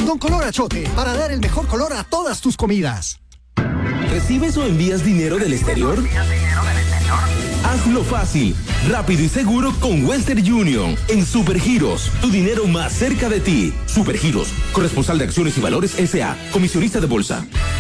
Don Color Achote, para dar el mejor color a todas tus comidas. ¿Recibes o envías dinero del exterior? Hazlo fácil, rápido y seguro con Western Union en Supergiros, tu dinero más cerca de ti. Supergiros, corresponsal de acciones y valores S.A., comisionista de bolsa.